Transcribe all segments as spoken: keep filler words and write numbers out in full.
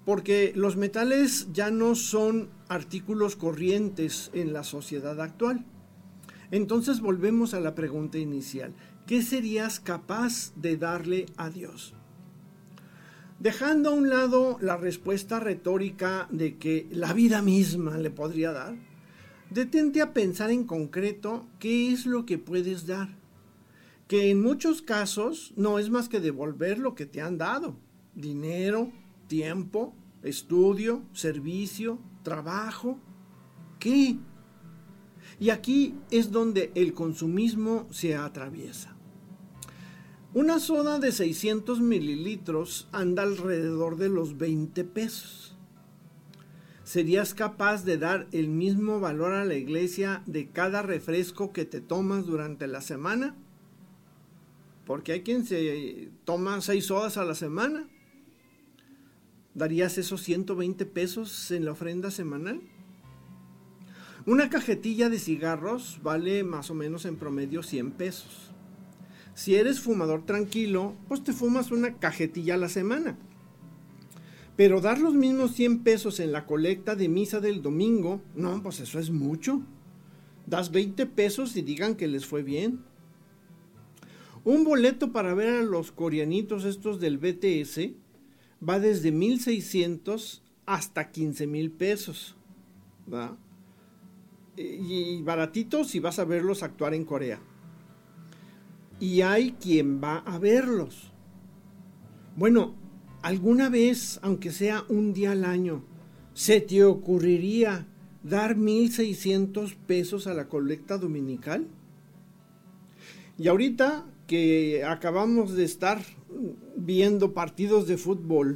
porque los metales ya no son artículos corrientes en la sociedad actual. Entonces volvemos a la pregunta inicial. ¿Qué serías capaz de darle a Dios? Dejando a un lado la respuesta retórica de que la vida misma le podría dar, detente a pensar en concreto qué es lo que puedes dar, que en muchos casos no es más que devolver lo que te han dado: dinero, tiempo, estudio, servicio, trabajo. ¿Qué? Y aquí es donde el consumismo se atraviesa. Una soda de seiscientos mililitros anda alrededor de los veinte pesos. ¿Serías capaz de dar el mismo valor a la iglesia de cada refresco que te tomas durante la semana? Porque hay quien se toma seis sodas a la semana. ¿Darías esos ciento veinte pesos en la ofrenda semanal? Una cajetilla de cigarros vale más o menos en promedio cien pesos. Si eres fumador tranquilo, pues te fumas una cajetilla a la semana. Pero dar los mismos cien pesos en la colecta de misa del domingo, no, pues eso es mucho. Das veinte pesos y digan que les fue bien. Un boleto para ver a los coreanitos estos del B T S va desde mil seiscientos hasta quince mil pesos, ¿verdad? Y baratitos si vas a verlos actuar en Corea. Y hay quien va a verlos. Bueno, ¿alguna vez, aunque sea un día al año, se te ocurriría dar mil seiscientos pesos a la colecta dominical? Y ahorita que acabamos de estar viendo partidos de fútbol,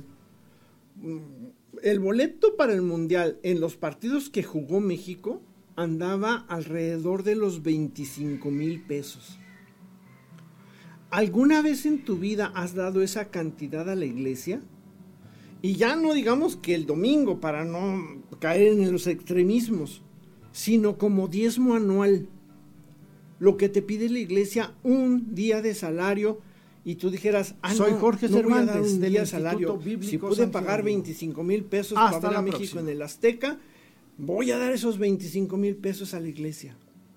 el boleto para el Mundial en los partidos que jugó México andaba alrededor de los veinticinco mil pesos. ¿Alguna vez en tu vida has dado esa cantidad a la iglesia? Y ya no digamos que el domingo, para no caer en los extremismos, sino como diezmo anual. Lo que te pide la iglesia, un día de salario, y tú dijeras, ah, soy no, Jorge no voy a dar Cervantes un del día de Instituto salario. Bíblico Si pude San pagar Jerónimo. veinticinco mil pesos Hasta para ver a la México próxima. en el Azteca, voy a dar esos veinticinco mil pesos a la iglesia.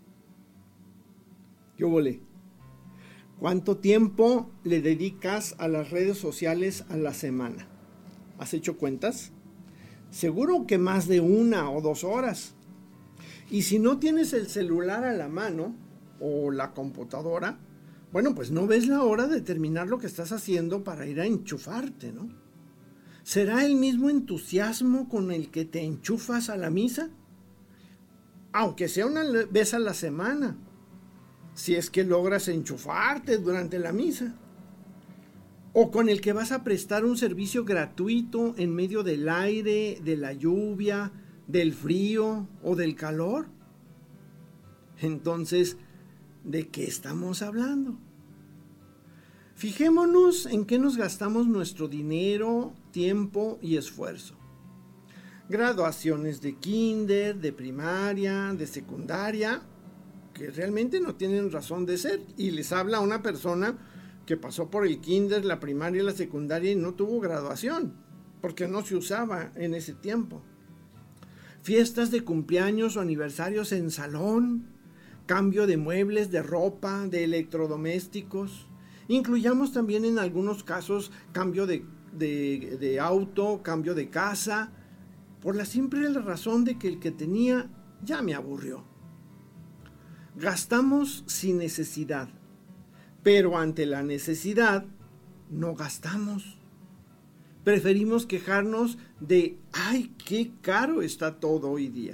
¿Qué volé? ¿Cuánto tiempo le dedicas a las redes sociales a la semana? ¿Has hecho cuentas? Seguro que más de una o dos horas. Y si no tienes el celular a la mano o la computadora, bueno, pues no ves la hora de terminar lo que estás haciendo para ir a enchufarte, ¿no? ¿Será el mismo entusiasmo con el que te enchufas a la misa? Aunque sea una vez a la semana, si es que logras enchufarte durante la misa. O con el que vas a prestar un servicio gratuito en medio del aire, de la lluvia, del frío o del calor. Entonces, ¿de qué estamos hablando? Fijémonos en qué nos gastamos nuestro dinero, tiempo y esfuerzo. Graduaciones de kinder, de primaria, de secundaria, que realmente no tienen razón de ser. Y les habla una persona que pasó por el kinder, la primaria y la secundaria y no tuvo graduación, porque no se usaba en ese tiempo. Fiestas de cumpleaños o aniversarios en salón, cambio de muebles, de ropa, de electrodomésticos. Incluyamos también en algunos casos cambio de, de, de auto, cambio de casa, por la simple razón de que el que tenía ya me aburrió. Gastamos sin necesidad, pero ante la necesidad no gastamos. Preferimos quejarnos de, ¡ay, qué caro está todo hoy día!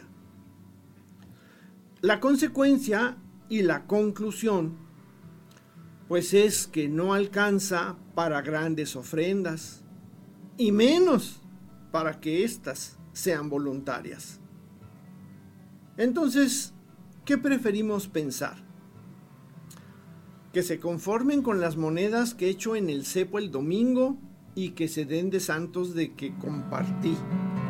La consecuencia y la conclusión, pues es que no alcanza para grandes ofrendas, y menos para que éstas sean voluntarias. Entonces, ¿qué preferimos pensar? ¿Que se conformen con las monedas que echo en el cepo el domingo y que se den de santos de que compartí?